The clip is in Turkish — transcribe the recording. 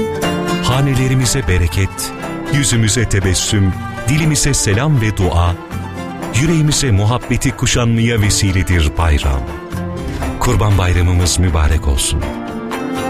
Hanelerimize bereket, yüzümüze tebessüm, dilimize selam ve dua, yüreğimize muhabbeti kuşanmaya vesiledir bayram. Kurban Bayramımız mübarek olsun.